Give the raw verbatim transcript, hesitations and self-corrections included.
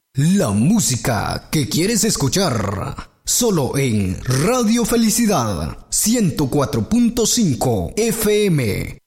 La música que quieres escuchar, solo en Radio Felicidad ciento cuatro punto cinco F M.